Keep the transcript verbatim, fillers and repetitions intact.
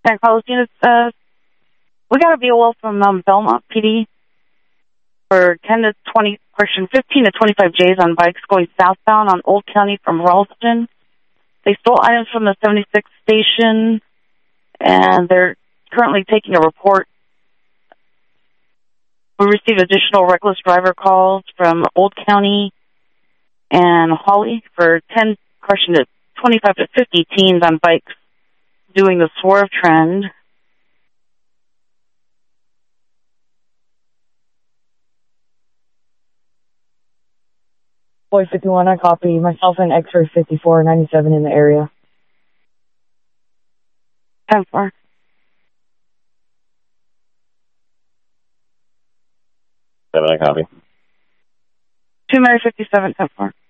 San Carlos units, uh, we got a V O L from um, Belmont P D for ten to twenty, correction, fifteen to twenty-five J's on bikes going southbound on Old County from Ralston. They stole items from the seventy-sixth station, and they're currently taking a report. We received additional reckless driver calls from Old County and Holly for ten, correction, to twenty-five to fifty teens on bikes doing the swerve trend. Boy fifty-one, I copy. Myself and X-ray fifty-four ninety-seven in the area. ten four. Seven, I copy. two Mary fifty-seven, ten four.